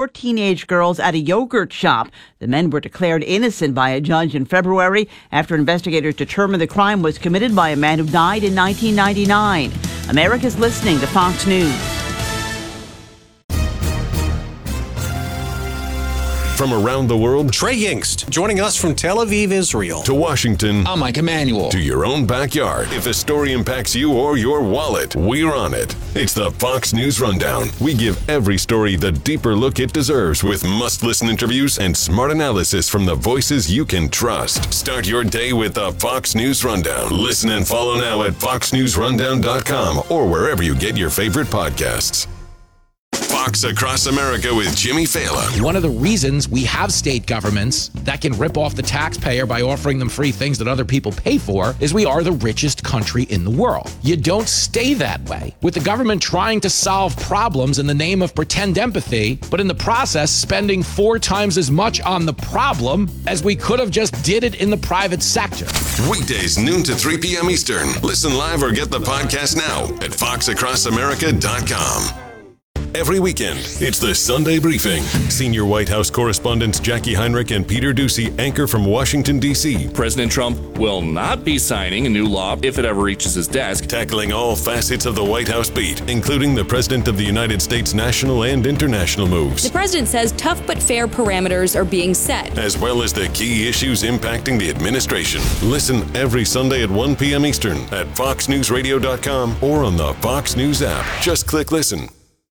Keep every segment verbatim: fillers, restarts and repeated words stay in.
four teenage girls at a yogurt shop. The men were declared innocent by a judge in February after investigators determined the crime was committed by a man who died in nineteen ninety-nine. America's listening to Fox News. From around the world, Trey Yingst, joining us from Tel Aviv, Israel. To Washington, I'm Mike Emanuel. To your own backyard. If a story impacts you or your wallet, we're on it. It's the Fox News Rundown. We give every story the deeper look it deserves with must-listen interviews and smart analysis from the voices you can trust. Start your day with the Fox News Rundown. Listen and follow now at fox news rundown dot com or wherever you get your favorite podcasts. Fox Across America with Jimmy Fallon. One of the reasons we have state governments that can rip off the taxpayer by offering them free things that other people pay for is we are the richest country in the world. You don't stay that way. With the government trying to solve problems in the name of pretend empathy, but in the process spending four times as much on the problem as we could have just did it in the private sector. Weekdays noon to three p.m. Eastern. Listen live or get the podcast now at fox across america dot com. Every weekend, it's the Sunday Briefing. Senior White House correspondents Jackie Heinrich and Peter Doocy anchor from Washington, D C President Trump will not be signing a new law if it ever reaches his desk. Tackling all facets of the White House beat, including the President of the United States' national and international moves. The president says tough but fair parameters are being set, as well as the key issues impacting the administration. Listen every Sunday at one p.m. Eastern at fox news radio dot com or on the Fox News app. Just click listen.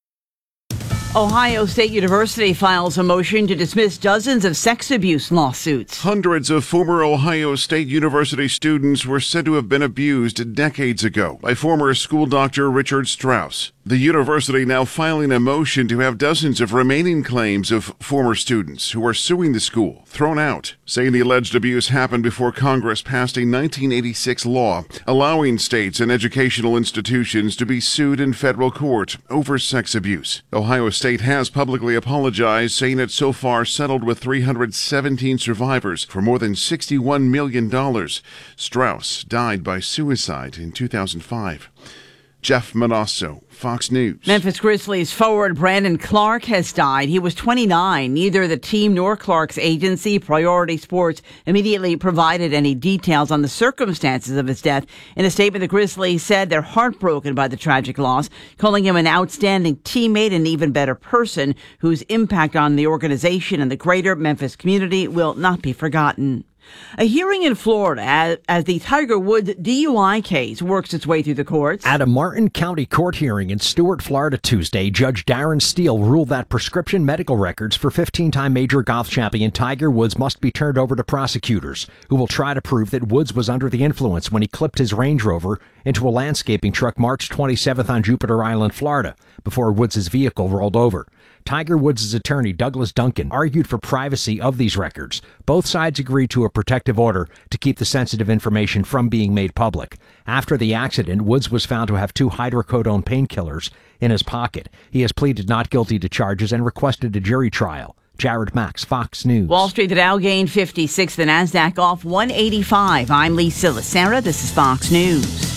Ohio State University files a motion to dismiss dozens of sex abuse lawsuits. Hundreds of former Ohio State University students were said to have been abused decades ago by former school doctor Richard Strauss. The university now filing a motion to have dozens of remaining claims of former students who are suing the school thrown out, saying the alleged abuse happened before Congress passed a nineteen eighty-six law allowing states and educational institutions to be sued in federal court over sex abuse. Ohio State has publicly apologized, saying it so far settled with three hundred seventeen survivors for more than sixty-one million dollars. Strauss died by suicide in two thousand five. Jeff Manasso, Fox News. Memphis Grizzlies forward Brandon Clark has died. He was twenty-nine. Neither the team nor Clark's agency, Priority Sports, immediately provided any details on the circumstances of his death. In a statement, the Grizzlies said they're heartbroken by the tragic loss, calling him an outstanding teammate and an even better person whose impact on the organization and the greater Memphis community will not be forgotten. A hearing in Florida as, as the Tiger Woods D U I case works its way through the courts. At a Martin County court hearing in Stuart, Florida Tuesday, Judge Darren Steele ruled that prescription medical records for fifteen-time major golf champion Tiger Woods must be turned over to prosecutors, who will try to prove that Woods was under the influence when he clipped his Range Rover into a landscaping truck March twenty-seventh on Jupiter Island, Florida, before Woods' vehicle rolled over. Tiger Woods' attorney, Douglas Duncan, argued for privacy of these records. Both sides agreed to a protective order to keep the sensitive information from being made public. After the accident, Woods was found to have two hydrocodone painkillers in his pocket. He has pleaded not guilty to charges and requested a jury trial. Jared Max, Fox News. Wall Street, the Dow gained fifty-six, the Nasdaq off one eighty-five. I'm Lee Silasera. This is Fox News.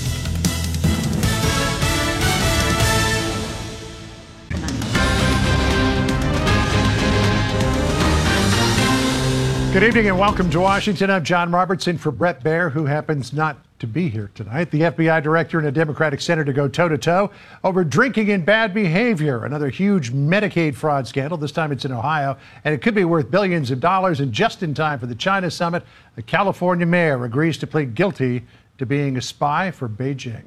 Good evening and welcome to Washington. I'm John Robertson for Brett Baer, who happens not to be here tonight. The F B I director and a Democratic senator go toe-to-toe over drinking and bad behavior. Another huge Medicaid fraud scandal. This time it's in Ohio, and it could be worth billions of dollars. And just in time for the China summit, a California mayor agrees to plead guilty to being a spy for Beijing.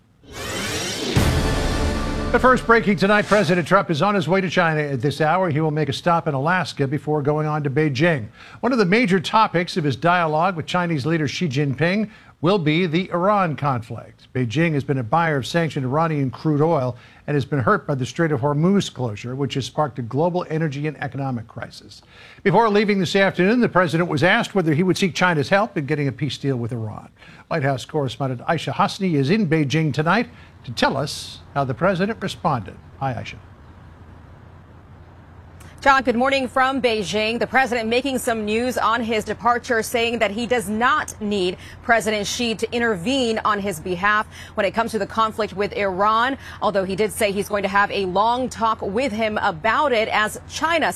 But first, breaking tonight, President Trump is on his way to China at this hour. He will make a stop in Alaska before going on to Beijing. One of the major topics of his dialogue with Chinese leader Xi Jinping will be the Iran conflict. Beijing has been a buyer of sanctioned Iranian crude oil and has been hurt by the Strait of Hormuz closure, which has sparked a global energy and economic crisis. Before leaving this afternoon, the president was asked whether he would seek China's help in getting a peace deal with Iran. White House correspondent Aisha Hasni is in Beijing tonight to tell us how the president responded. Hi, Aisha. John, good morning from Beijing. The president making some news on his departure, saying that he does not need President Xi to intervene on his behalf when it comes to the conflict with Iran, although he did say he's going to have a long talk with him about it as China